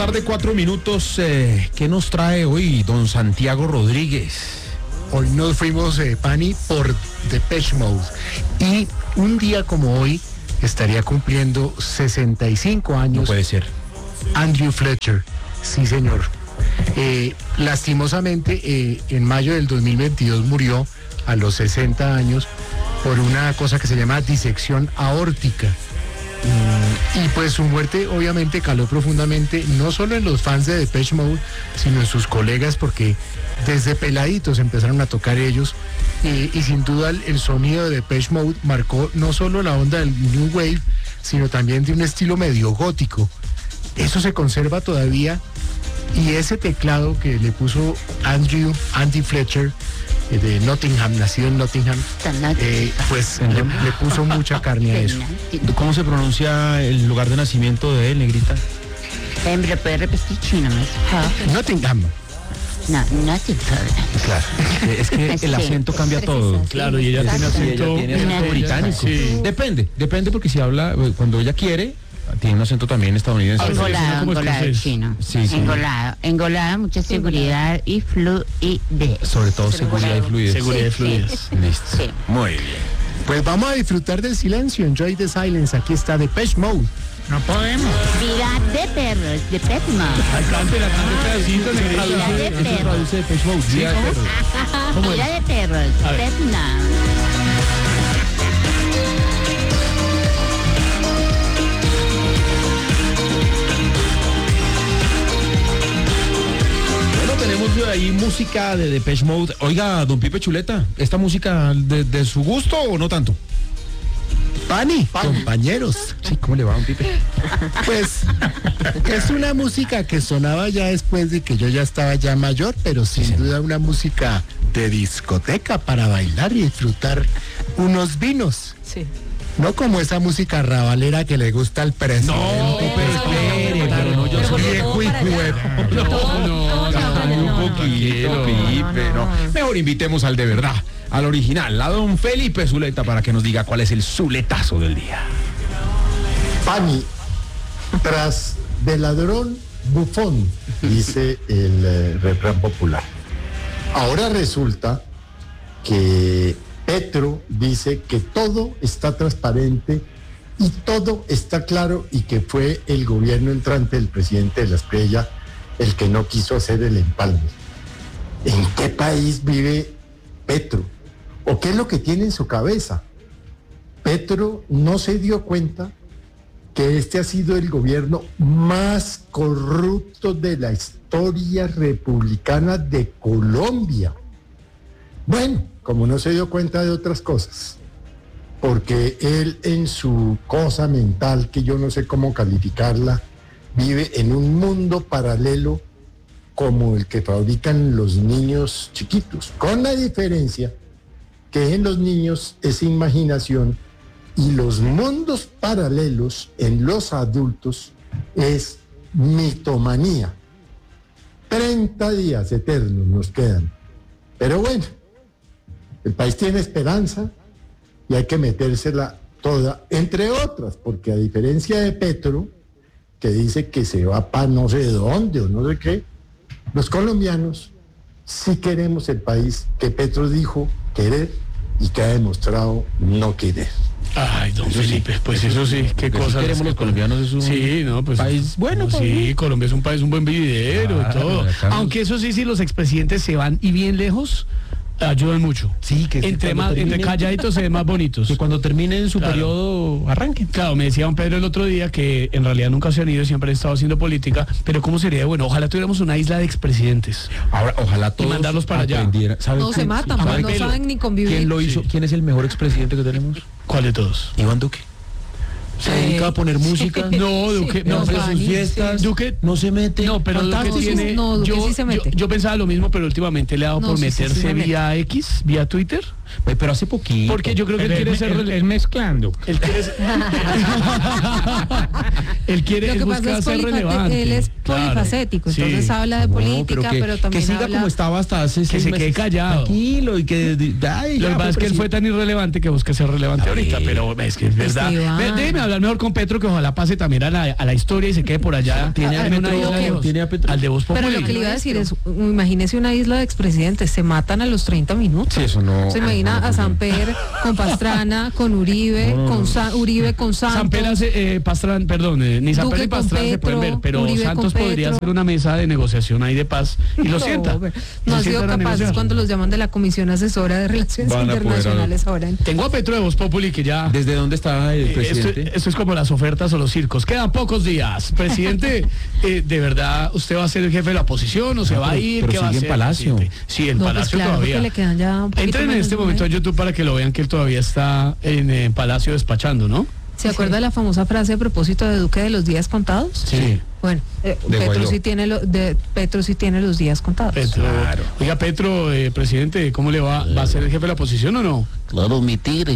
tarde, 4 minutos. ¿Qué nos trae hoy don Santiago Rodríguez? Hoy nos fuimos, Pani, por Depeche Mode. Y un día como hoy estaría cumpliendo 65 años. No puede ser. Andrew Fletcher, sí señor. Lastimosamente, en mayo del 2022 murió a los 60 años por una cosa que se llama disección aórtica. Y pues su muerte obviamente caló profundamente, no solo en los fans de Depeche Mode, sino en sus colegas, porque desde peladitos empezaron a tocar ellos, y sin duda el sonido de Depeche Mode marcó no solo la onda del New Wave, sino también de un estilo medio gótico. Eso se conserva todavía, y ese teclado que le puso Andy Fletcher, de Nottingham, nacido en Nottingham, pues le puso mucha carne a eso. ¿Cómo se pronuncia el lugar de nacimiento de él, negrita? ¿Me puede repetir chino más? Nottingham. No, Nottingham. Claro, es que el acento cambia todo. Claro, y ella tiene acento británico. Sí. Depende porque si habla, cuando ella quiere, tiene un acento también estadounidense. Engolado chino. Sí. Engolado, mucha seguridad y fluidez. Sobre todo seguridad y fluidez. Seguridad y fluidez. Listo. Sí. Muy bien. Pues vamos a disfrutar del silencio. Enjoy the silence. Aquí está Depeche Mode. No podemos. Vida de perros, de Petma. Cante pedacito, Vida de perros. Vida de perros, Petma. Tenemos ahí música de Depeche Mode. Oiga, don Pipe Chuleta, ¿esta música de su gusto o no tanto? Pani, compañeros. Sí, ¿cómo le va, don Pipe? Pues es una música que sonaba ya después de que yo ya estaba ya mayor, pero sin duda una música de discoteca para bailar y disfrutar unos vinos. Sí. No como esa música rabalera que le gusta al presidente. No, pero espere, pero no, yo soy viejo y un poquito, Pipe, no. Mejor invitemos al de verdad, al original, a don Felipe Zuleta, para que nos diga cuál es el zuletazo del día. Pani, tras de ladrón, bufón, dice el refrán popular. Ahora resulta que Petro dice que todo está transparente y todo está claro y que fue el gobierno entrante del presidente de la Espriella el que no quiso hacer el empalme. ¿En qué país vive Petro? ¿O qué es lo que tiene en su cabeza? Petro no se dio cuenta que este ha sido el gobierno más corrupto de la historia republicana de Colombia. Bueno, como no se dio cuenta de otras cosas, porque él en su cosa mental, que yo no sé cómo calificarla, vive en un mundo paralelo como el que fabrican los niños chiquitos, con la diferencia que en los niños es imaginación y los mundos paralelos en los adultos es mitomanía. 30 días eternos nos quedan. Pero bueno, el país tiene esperanza y hay que metérsela toda, entre otras, porque a diferencia de Petro, que dice que se va para no sé dónde o no sé qué, los colombianos sí queremos el país que Petro dijo querer y que ha demostrado no querer. Ay, don Felipe, pues eso sí, qué cosa. Si queremos los colombianos, es un pues, país bueno. Pues, sí, Colombia es un país, un buen vividero y todo. Aunque eso sí, si los expresidentes se van y bien lejos, ayudan mucho. Sí, que entre calladitos se ven más bonitos. Que cuando terminen su periodo arranquen. Claro, me decía don Pedro el otro día que en realidad nunca se han ido, siempre han estado haciendo política, pero ¿cómo sería? Bueno, ojalá tuviéramos una isla de expresidentes. Ahora, ojalá todos y mandarlos para allá. No se matan, no saben ni convivir. ¿Quién lo hizo? Sí. ¿Quién es el mejor expresidente que tenemos? ¿Cuál de todos? Iván Duque. Se dedica a poner música. No, Duque, no hace sus fiestas. Duque no se mete. No, pero Duque tiene. No, Duque sí se mete. Yo pensaba lo mismo, pero últimamente le ha dado por meterse vía X, vía Twitter. Pero hace poquito. Porque yo creo que él quiere ser él mezclando. Él quiere Lo que pasa buscar es ser relevante. él es polifacético, Sí. entonces habla de política, pero también que siga habla... como estaba hasta hace Que 6 se quede meses. callado. Tranquilo y que... Ay, Lo que ya, pasa es que él fue presidente. tan irrelevante que busca ser relevante ahorita, pero es que es verdad. Iván. Déjeme hablar mejor con Petro, que ojalá pase también a la historia y se quede por allá. ¿Tiene a en una Petro? isla lejos. ¿Tiene a Petro? Al de Voz Pero Populi. lo que le iba a decir es, imagínese una isla de expresidentes, se matan a los 30 minutos. Sí, eso no... Se imagina a Samper con Pastrana, con Uribe, Uribe con Santos. Samper hace, Pastrana, perdón, ni Samper Duque ni con Pastrana se pueden Petro, ver, pero Uribe Santos con podría Petro. hacer una mesa de negociación ahí de paz y lo No, sienta. pero Y no se han sido sientan a capaces negociar. cuando los llaman de la Comisión Asesora de Relaciones Van a poder Internacionales ahora. Tengo a Petro de Voz Populi que ya... ¿Desde dónde está el presidente? Esto es como las ofertas o los circos. Quedan pocos días. Presidente, ¿de verdad usted va a ser el jefe de la oposición o se va a ir? pero ¿Qué va a sigue en hacer, Palacio. presidente? Sí, en No, pues Palacio claro, todavía. porque le quedan ya un poquito Entren en menos este de un momento a mes. YouTube para que lo vean que él todavía está en Palacio despachando, ¿no? ¿Se acuerda de la famosa frase a propósito de Duque de los días contados? Sí. Bueno, Petro Guaidó. sí tiene los días contados. Petro. Claro. Oiga, Petro, presidente, ¿cómo le va? ¿Va a ser el jefe de la oposición o no? Claro, mi tigre.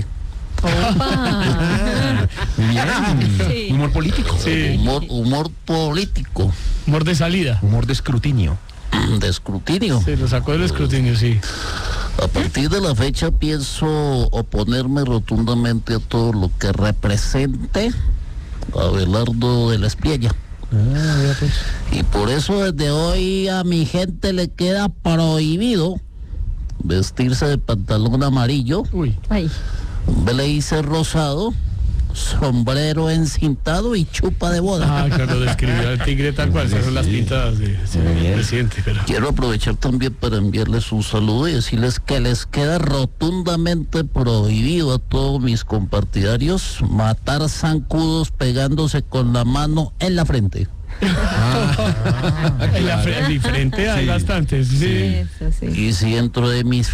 Opa. Bien. Sí. Humor político. Sí. Humor político. Humor de salida. Humor de escrutinio. De escrutinio. Se lo sacó del escrutinio, sí. A partir de la fecha pienso oponerme rotundamente a todo lo que represente a Abelardo de la Espriella. Y por eso desde hoy a mi gente le queda prohibido vestirse de pantalón amarillo, Uy. Ay. blazer rosado, sombrero encintado y chupa de boda. Ah, claro, describió al tigre tal cual, esas son las pintadas del presidente, pero... Quiero aprovechar también para enviarles un saludo y decirles que les queda rotundamente prohibido a todos mis compartidarios matar zancudos pegándose con la mano en la frente. En la diferente hay bastantes, sí. Eso sí. Y si dentro de mis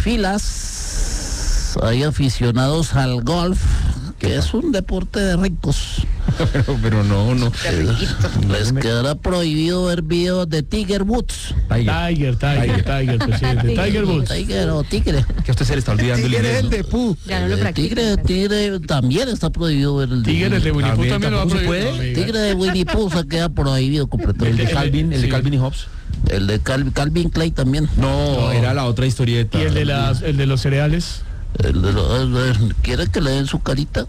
filas hay aficionados al golf, que es un deporte de ricos, pero no. les quedará prohibido ver videos de Tiger Woods. Tiger, presidente. Tiger Woods. Tiger o tigre. Que a usted se le está olvidando el inglés. Ya no lo practica. Tigre también está prohibido ver el Tigre, el de Winnie Pooh también lo va a ¿tampoco se prohibir. puede? No me diga. Tigre de Winnie Pooh se queda prohibido El completamente. de Calvin, el de Sí. Calvin y Hobbes. El de Calvin Klein también. No, era la otra historieta. ¿Y el de los cereales? ¿Quiere que le den su carita?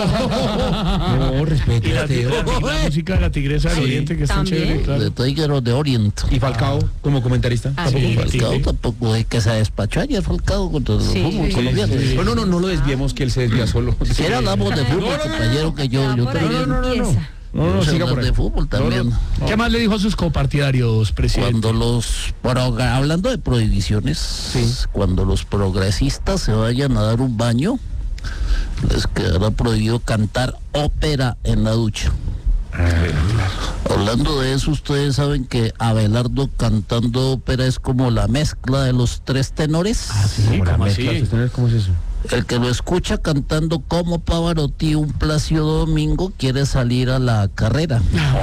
No, Y respete la música de la tigresa del Sí. oriente, que es tan También. chévere, De claro. Tiger o de Orient. ¿Y Falcao como comentarista? Ah, ¿Tampoco? sí. Falcao Sí. tampoco es que se despachó ayer Falcao contra el Sí. fútbol Sí, colombiano. sí. No lo desviemos, que él se desvía solo. Si ahora hablamos de fútbol, compañero, que yo Por ahí también empieza. No, siga por ahí. de fútbol también. ¿Qué más le dijo a sus copartidarios, presidente? Cuando hablando de prohibiciones, cuando los progresistas se vayan a dar un baño, les quedará prohibido cantar ópera en la ducha. Hablando de eso, ustedes saben que Abelardo cantando ópera es como la mezcla de los tres tenores. Sí, Como la ¿cómo mezcla, así? ¿cómo es eso? El que lo escucha cantando como Pavarotti un Plácido Domingo quiere salir a la carrera.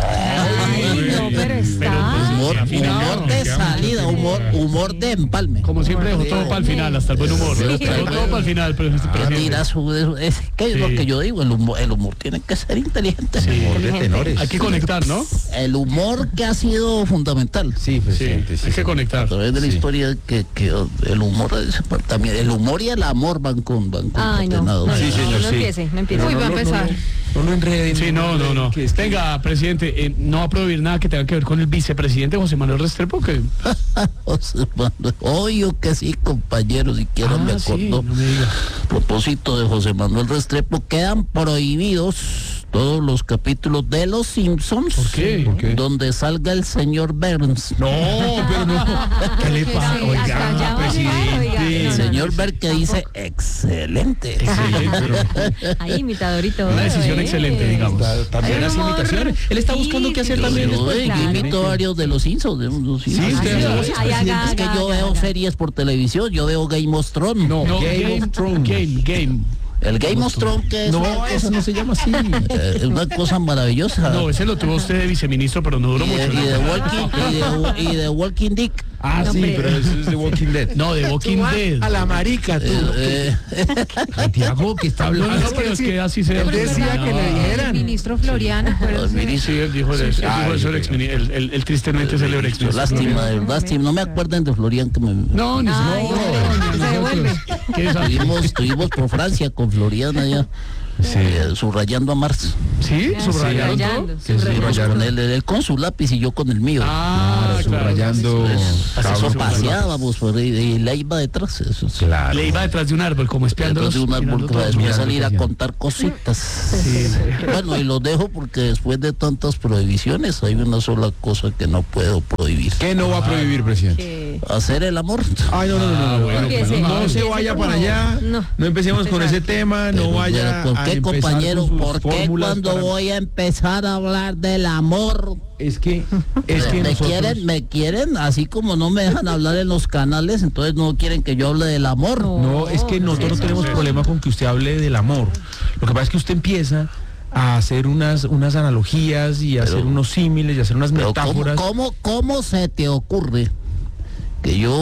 Ay, no, pero está. Humor de salida, humor de empalme. Como siempre dejó todo para el final, hasta el buen humor. Sí. Dejó todo para el final, pero Mira, es que es lo Sí. que yo digo, el humor tiene que ser inteligente. Sí. Humor de tenores. Hay que conectar, ¿no? El humor que ha sido fundamental. Sí, Sí, presidente. hay que conectar. A través de la historia que el humor también, el humor y el amor van Ay, no. concatenados. No, Sí, no, señor, no sí. empiece, no empiece. Pero Uy, va a empezar. No lo enreden. Sí, no. Que es que- Venga, presidente, no va a prohibir nada que tenga que ver con el vicepresidente José Manuel Restrepo, que... José Manuel, obvio que sí, compañeros, si quieren me sí, acuerdo. no me diga. A propósito de José Manuel Restrepo, quedan prohibidos todos los capítulos de Los Simpsons. ¿Por qué? ¿Por qué? Donde salga el señor Burns. No, pero no. ¿Qué le pasa? Sí, hasta allá Oiga, va a llegar, oiga. presidente. El No, señor no, Burns que dice excelente. Ahí, imitadorito. Una decisión excelente, digamos. También Hay hace humor. imitaciones. Él está buscando qué hacer Sí, también sí, después. sí, claro. Yo imito varios de los Simpsons. Sí, usted hace voces, Ay, haga, Es que yo haga, veo haga. series por televisión, yo veo Game of Thrones. No, Game of Thrones. Game. El Game of Thrones que es No, eso no se llama así. es una cosa maravillosa. No, ese lo tuvo usted de viceministro, pero no duró y mucho. de ¿no? Walking Dick. Ah, No, sí, hombre. pero eso es The Walking Dead. No, de Walking Dead. A la marica, tú. Santiago, que está Ah, hablando. no, pero es que así se Él decía que le El dijeran. ministro Floriano. Sí, él dijo eso. Ah, Él dijo eso, sí, el tristemente célebre exministro. Lástima, de verdad, lástima. No me acuerden de Florian que me... No, ni Ay, no, se devuelve. ¿Qué es? Estuvimos por Francia con Florian allá, subrayando a Marx. ¿Sí? ¿Subrayaron Subrayando, todo? Subrayaron. Con él con su lápiz y yo con el mío. Ah, claro. Subrayando. Eso paseábamos por ahí, y la iba detrás. Eso, sí. Claro. Le iba detrás de un árbol, como espiando. Detrás de un árbol para después mirando salir a hacia- contar cositas. Bueno, y los dejo porque después de tantas prohibiciones hay una sola cosa que no puedo prohibir. ¿Qué no va a prohibir, presidente? Que- Hacer el amor. Ay, no. bueno, que pues se- No se que vaya como- para allá. No. No empecemos con ese Empezar. tema. No Pero, vaya ¿por a qué, empezar compañero? con sus ¿Por qué fórmulas cuando para- voy a empezar a hablar del amor? Es que me nosotros... quieren, así como no me dejan hablar en los canales, entonces no quieren que yo hable del amor. No, es que nosotros no tenemos problema con que usted hable del amor. Lo que pasa es que usted empieza a hacer unas analogías y a hacer unos símiles y a hacer unas Pero metáforas. ¿cómo se te ocurre que yo